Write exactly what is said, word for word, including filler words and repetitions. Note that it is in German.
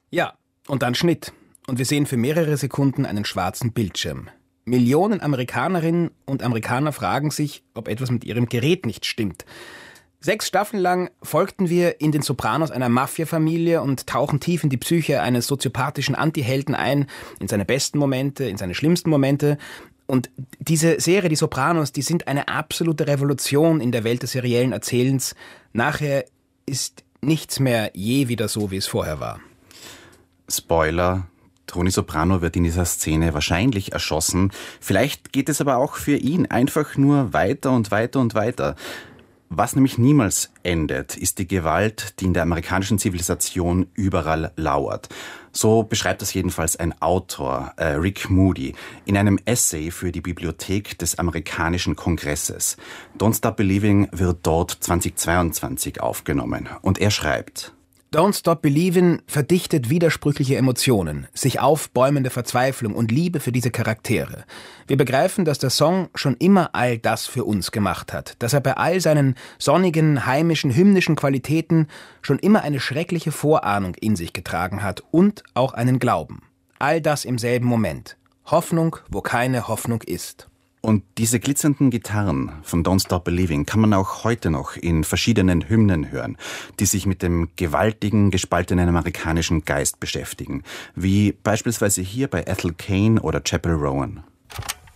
Ja, und dann Schnitt. Und wir sehen für mehrere Sekunden einen schwarzen Bildschirm. Millionen Amerikanerinnen und Amerikaner fragen sich, ob etwas mit ihrem Gerät nicht stimmt. Sechs Staffeln lang folgten wir in den Sopranos einer Mafia-Familie und tauchen tief in die Psyche eines soziopathischen Antihelden ein, in seine besten Momente, in seine schlimmsten Momente. Und diese Serie, die Sopranos, die sind eine absolute Revolution in der Welt des seriellen Erzählens. Nachher ist nichts mehr je wieder so, wie es vorher war. Spoiler: Tony Soprano wird in dieser Szene wahrscheinlich erschossen. Vielleicht geht es aber auch für ihn einfach nur weiter und weiter und weiter. Was nämlich niemals endet, ist die Gewalt, die in der amerikanischen Zivilisation überall lauert. So beschreibt das jedenfalls ein Autor, äh, Rick Moody, in einem Essay für die Bibliothek des amerikanischen Kongresses. Don't Stop Believing wird dort zweitausendzweiundzwanzig aufgenommen. Und er schreibt: Don't Stop Believin' verdichtet widersprüchliche Emotionen, sich aufbäumende Verzweiflung und Liebe für diese Charaktere. Wir begreifen, dass der Song schon immer all das für uns gemacht hat, dass er bei all seinen sonnigen, heimischen, hymnischen Qualitäten schon immer eine schreckliche Vorahnung in sich getragen hat und auch einen Glauben. All das im selben Moment. Hoffnung, wo keine Hoffnung ist. Und diese glitzernden Gitarren von Don't Stop Believing kann man auch heute noch in verschiedenen Hymnen hören, die sich mit dem gewaltigen, gespaltenen amerikanischen Geist beschäftigen, wie beispielsweise hier bei Ethel Cain oder Chappell Rowan.